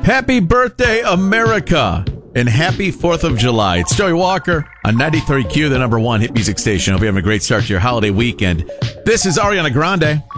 Happy birthday, America, and happy 4th of July. It's Joey Walker on 93Q, the number one hit music station. Hope you're having a great start to your holiday weekend. This is Ariana Grande.